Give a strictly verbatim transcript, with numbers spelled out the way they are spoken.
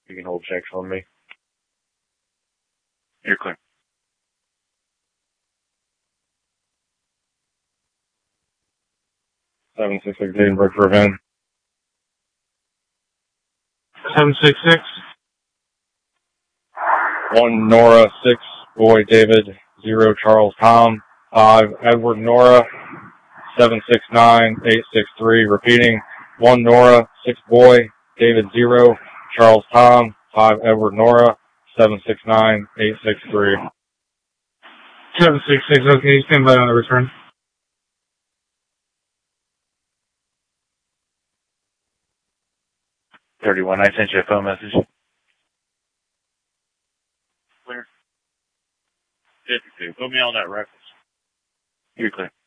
You can hold checks on me. You're clear. seven six six Edinburgh for event. seven six six. one Nora, six Boy David, zero Charles Tom, five Edward Nora, seven six nine eight six three. Repeating, one Nora, six Boy David, zero Charles Tom, five Edward Nora, seven six nine eight six three. seven six six, okay, stand by on the return. thirty-one, I sent you a phone message. Clear. fifty-two, put me on that reference. You're clear.